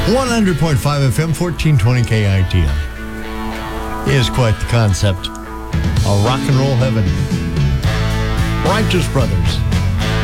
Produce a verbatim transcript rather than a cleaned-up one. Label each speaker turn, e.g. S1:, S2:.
S1: one hundred point five F M, fourteen twenty K I T L. Is quite the concept. A rock and roll heaven. Righteous Brothers.